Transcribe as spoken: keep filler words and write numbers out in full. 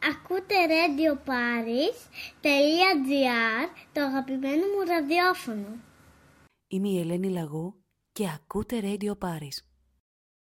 Ακούτε Radio Paris.gr, το αγαπημένο μου ραδιόφωνο. Είμαι η Ελένη Λαγού και ακούτε Radio Paris.